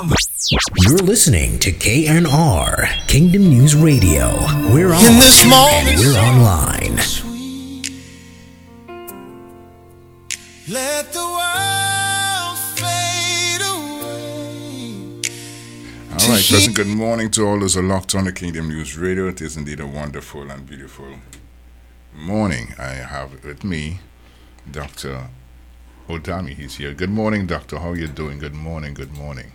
You're listening to KNR, Kingdom News Radio. We're on In this moment, and we're online. Let the world fade away. All right, pleasant good morning to all those who are locked on the Kingdom News Radio. It is indeed a wonderful and beautiful morning. I have with me Dr. Odami. He's here. Good morning, Doctor. How are you doing? Good morning. Good morning.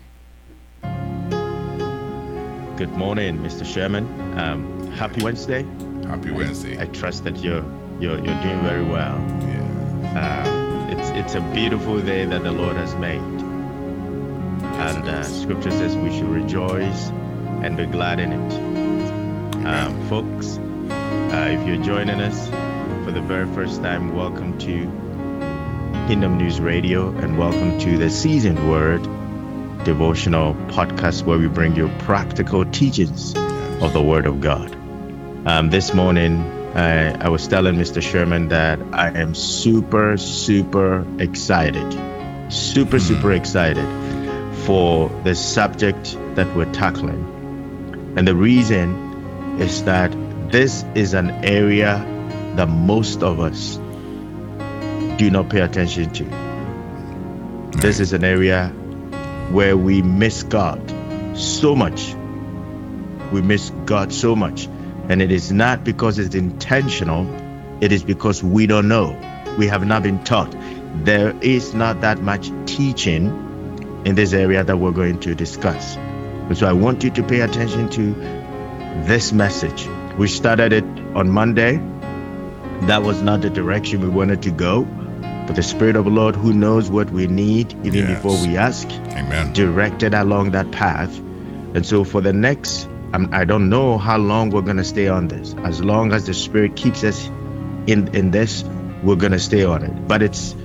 Good morning, Mr. Sherman. Happy Wednesday. Happy Wednesday. I trust that you're doing very well. Yeah. It's a beautiful day that the Lord has made, and Scripture says we should rejoice and be glad in it. Folks, if you're joining us for the very first time, welcome to Kingdom News Radio, and welcome to the Seasoned Word devotional podcast, where we bring you practical teachings of the Word of God. This morning, I was telling Mr. Sherman that I am super excited, super excited for the subject that we're tackling. And the reason is that this is an area that most of us do not pay attention to. This is an area where we miss God so much. We miss God so much. And it is not because it's intentional. It is because we don't know. We have not been taught. There is not that much teaching in this area that we're going to discuss. And so I want you to pay attention to this message. We started it on Monday. That was not the direction we wanted to go. But the Spirit of the Lord, who knows what we need even before we ask, Amen, directed along that path. And so for the next, I don't know how long we're going to stay on this. As long as the Spirit keeps us in this, we're going to stay on it. But it's